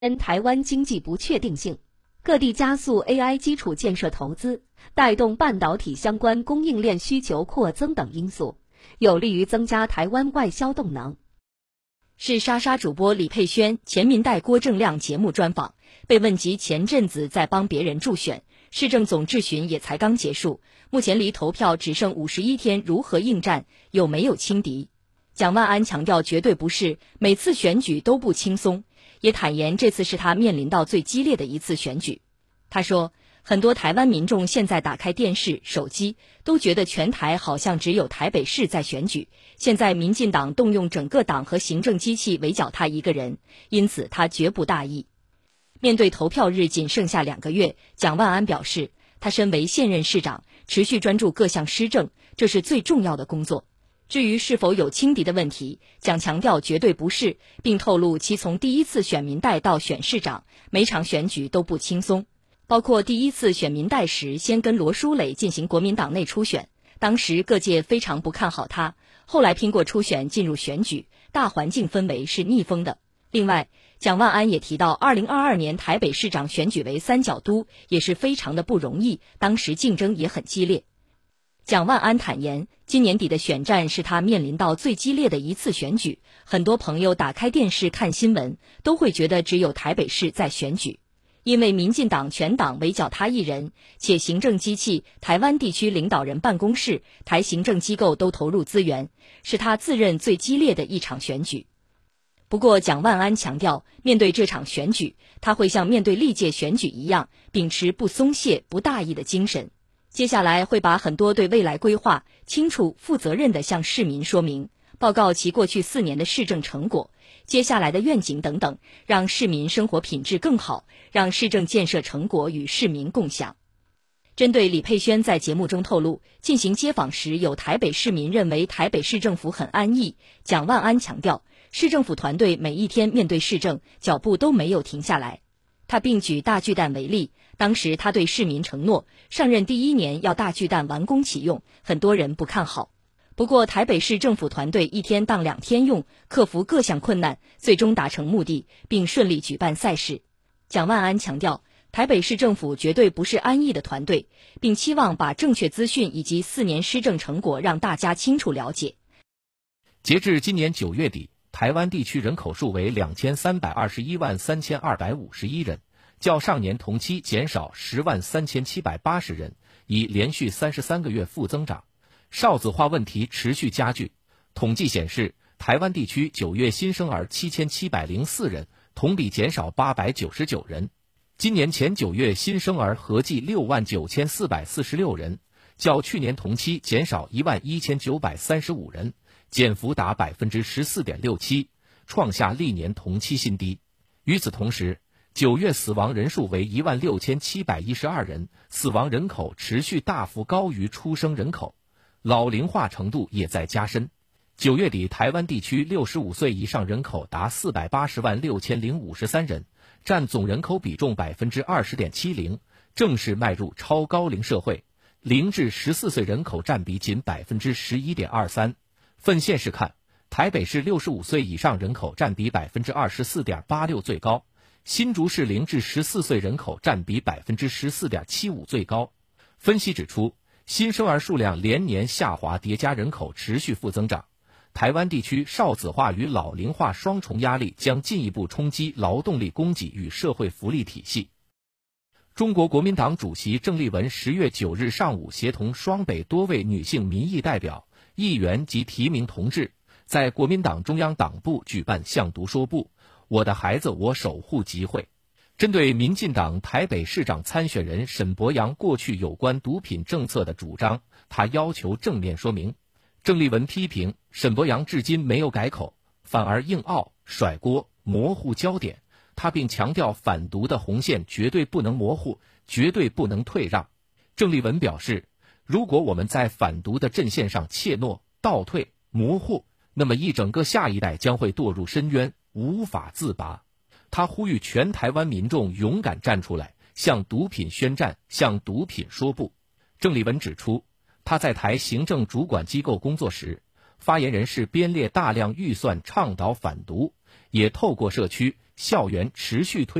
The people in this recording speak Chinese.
台湾经济不确定性，各地加速 AI 基础建设投资，带动半导体相关供应链需求扩增等因素，有利于增加台湾外销动能。 是莎莎主播李佩轩前民代郭正亮节目专访，被问及前阵子在帮别人助选，市政总质询也才刚结束，目前离投票只剩51天，如何应战，有没有轻敌？蒋万安强调绝对不是，每次选举都不轻松，也坦言这次是他面临到最激烈的一次选举。他说，很多台湾民众现在打开电视、手机，都觉得全台好像只有台北市在选举，现在民进党动用整个党和行政机器围剿他一个人，因此他绝不大意。面对投票日仅剩下2个月，蒋万安表示，他身为现任市长，持续专注各项施政，这是最重要的工作。至于是否有轻敌的问题，蒋强调绝对不是，并透露其从第一次选民代到选市长，每场选举都不轻松。包括第一次选民代时，先跟罗淑蕾进行国民党内初选，当时各界非常不看好他，后来拼过初选进入选举，大环境氛围是逆风的。另外，蒋万安也提到2022年台北市长选举为三角都，也是非常的不容易，当时竞争也很激烈。蒋万安坦言，今年底的选战是他面临到最激烈的一次选举，很多朋友打开电视看新闻，都会觉得只有台北市在选举。因为民进党全党围剿他一人，且行政机器、台湾地区领导人办公室、台行政机构都投入资源，是他自认最激烈的一场选举。不过蒋万安强调，面对这场选举，他会像面对历届选举一样，秉持不松懈、不大意的精神。接下来会把很多对未来规划清楚、负责任地向市民说明，报告其过去4年的市政成果、接下来的愿景等等，让市民生活品质更好，让市政建设成果与市民共享。针对李佩轩在节目中透露，进行街访时有台北市民认为台北市政府很安逸，蒋万安强调，市政府团队每一天面对市政，脚步都没有停下来。他并举大巨蛋为例，当时他对市民承诺，上任第1年要大巨蛋完工启用，很多人不看好。不过台北市政府团队1天当2天用，克服各项困难，最终达成目的，并顺利举办赛事。蒋万安强调，台北市政府绝对不是安逸的团队，并期望把正确资讯以及4年施政成果让大家清楚了解。 截至今年9月底，台湾地区人口数为2321万3251人，较上年同期减少10万3780人，已连续33个月负增长。少子化问题持续加剧。统计显示，台湾地区9月新生儿7704人，同比减少899人。今年前9月新生儿合计6万9446人，较去年同期减少1万1935人，减幅达 14.67%， 创下历年同期新低。与此同时，9月死亡人数为1万6712人，死亡人口持续大幅高于出生人口，老龄化程度也在加深。9月底，台湾地区65岁以上人口达480万6053人，占总人口比重 20.70%， 正式迈入超高龄社会。0至14岁人口占比仅 11.23%。分县市看，台北市65岁以上人口占比 24.86% 最高，新竹市0至14岁人口占比 14.75% 最高。分析指出，新生儿数量连年下滑叠加人口持续负增长，台湾地区少子化与老龄化双重压力将进一步冲击劳动力供给与社会福利体系。中国国民党主席郑丽文10月9日上午协同双北多位女性民意代表、议员及提名同志，在国民党中央党部举办向读说部我的孩子我守护集会。针对民进党台北市长参选人沈伯洋过去有关毒品政策的主张，他要求正面说明。郑丽文批评沈伯洋至今没有改口，反而硬拗、甩锅、模糊焦点。他并强调反毒的红线绝对不能模糊，绝对不能退让。郑丽文表示，如果我们在反毒的阵线上怯懦、倒退、模糊，那么一整个下一代将会堕入深渊，无法自拔。他呼吁全台湾民众勇敢站出来，向毒品宣战，向毒品说不。郑丽文指出，他在台行政主管机构工作时，发言人是编列大量预算倡导反毒，也透过社区校园持续推